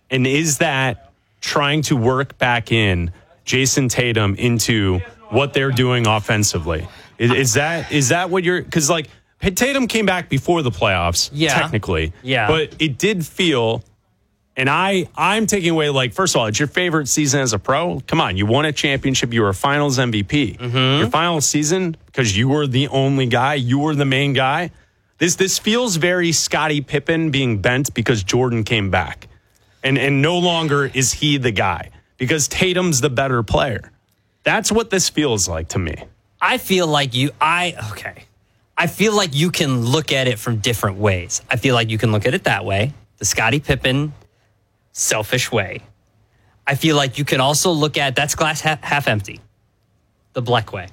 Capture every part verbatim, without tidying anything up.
And is that trying to work back in Jason Tatum into what they're doing offensively? Is, is that is that what you're... Because, like, Tatum came back before the playoffs, yeah. technically. Yeah. But it did feel... And I, I'm taking away, like, first of all, it's your favorite season as a pro. Come on, you won a championship. You were a finals M V P. Mm-hmm. Your final season, because you were the only guy, you were the main guy. This this feels very Scottie Pippen being bent because Jordan came back. And, and no longer is he the guy because Tatum's the better player. That's what this feels like to me. I feel like you, I, okay. I feel like you can look at it from different ways. I feel like you can look at it that way, the Scottie Pippen selfish way. I feel like you can also look at that's glass half, half empty, the Bleck way.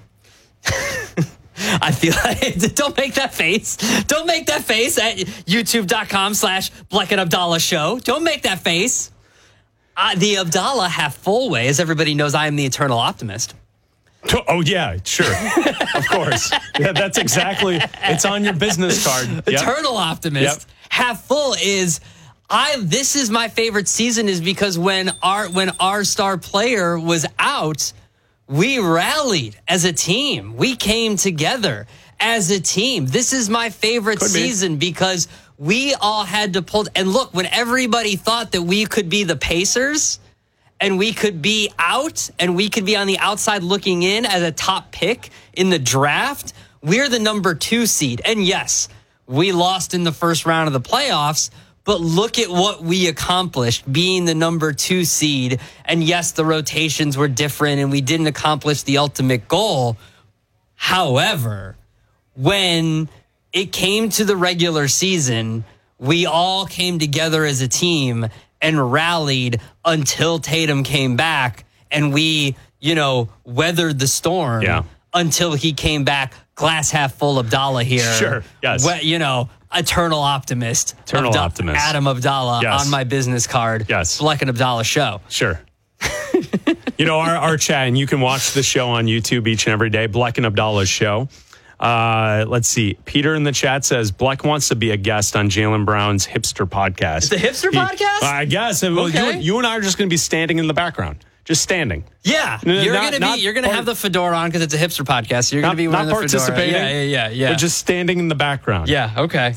I feel like, don't make that face. Don't make that face at youtube.com slash Bleck and Abdallah show. Don't make that face. Uh, the Abdallah half full way, as everybody knows, I am the eternal optimist. Oh, yeah, sure. Of course. Yeah, that's exactly, it's on your business card. Yep. Eternal optimist. Yep. Half full is... I this is my favorite season is because when our when our star player was out, we rallied as a team. We came together as a team. This is my favorite Could season be. because we all had to pull. And look, when everybody thought that we could be the Pacers and we could be out and we could be on the outside looking in as a top pick in the draft, we're the number two seed. And yes, we lost in the first round of the playoffs. But look at what we accomplished being the number two seed. And yes, the rotations were different and we didn't accomplish the ultimate goal. However, when it came to the regular season, we all came together as a team and rallied until Tatum came back and we, you know, weathered the storm yeah. until he came back. Glass half full Abdallah here. Sure, yes. We, you know, eternal optimist. Eternal Abda- optimist. Adam Abdallah yes. on my business card. Yes. Bleck and Abdallah show. Sure. You know, our, our chat, and you can watch the show on YouTube each and every day, Bleck and Abdallah's show. Uh, let's see. Peter in the chat says, Bleck wants to be a guest on Jaylen Brown's Hipster podcast. It's a Hipster he, podcast? I guess. Well, okay. you, you and I are just going to be standing in the background. Just standing. Yeah, you're not, gonna be. You're gonna part, have the fedora on because it's a hipster podcast. So you're not, gonna be wearing not the fedora. participating. Yeah, yeah, yeah, yeah. But just standing in the background. Yeah. Okay.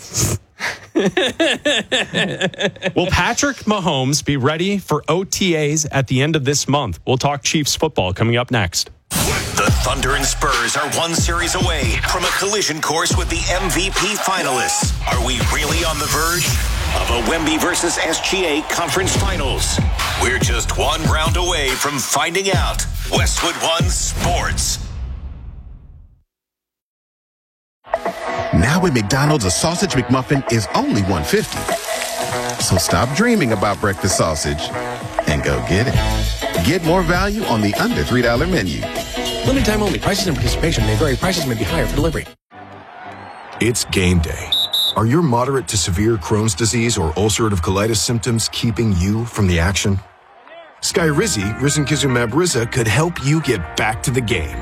Will Patrick Mahomes be ready for O T As at the end of this month? We'll talk Chiefs football coming up next. The Thunder and Spurs are one series away from a collision course with the M V P finalists. Are we really on the verge of a Wemby versus S G A conference finals? We're just one round away from finding out. Westwood One Sports. Now at McDonald's, a sausage McMuffin is only one fifty. So stop dreaming about breakfast sausage and go get it. Get more value on the under three dollar menu. Limited time only. Prices and participation may vary. Prices may be higher for delivery. It's game day. Are your moderate to severe Crohn's disease or ulcerative colitis symptoms keeping you from the action? Skyrizi, risankizumab Riza, could help you get back to the game.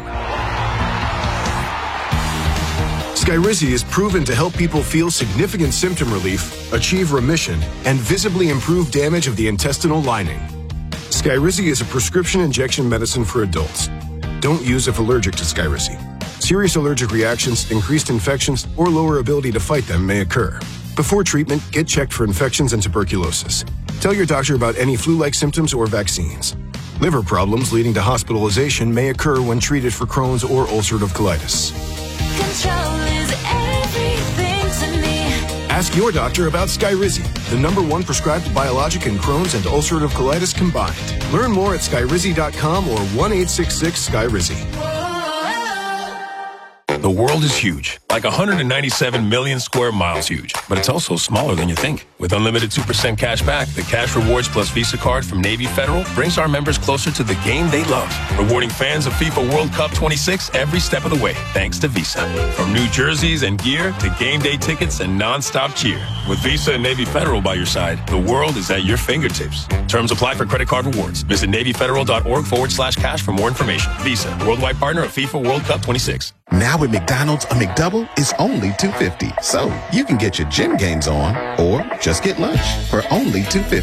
Skyrizi is proven to help people feel significant symptom relief, achieve remission, and visibly improve damage of the intestinal lining. Skyrizi is a prescription injection medicine for adults. Don't use if allergic to Skyrizi. Serious allergic reactions, increased infections, or lower ability to fight them may occur. Before treatment, get checked for infections and tuberculosis. Tell your doctor about any flu-like symptoms or vaccines. Liver problems leading to hospitalization may occur when treated for Crohn's or ulcerative colitis. Control is everything to me. Ask your doctor about Skyrizi, the number one prescribed biologic in Crohn's and ulcerative colitis combined. Learn more at skyrizi dot com or one eight six six Skyrizi. The world is huge, like one hundred ninety-seven million square miles huge, but it's also smaller than you think. With unlimited two percent cash back, the Cash Rewards Plus Visa card from Navy Federal brings our members closer to the game they love, rewarding fans of FIFA World Cup twenty-six every step of the way, thanks to Visa. From new jerseys and gear to game day tickets and non-stop cheer. With Visa and Navy Federal by your side, the world is at your fingertips. Terms apply for credit card rewards. Visit NavyFederal.org forward slash cash for more information. Visa, worldwide partner of FIFA World Cup twenty-six. Now at McDonald's, a McDouble is only two fifty. So you can get your gym gains on or just get lunch for only two fifty.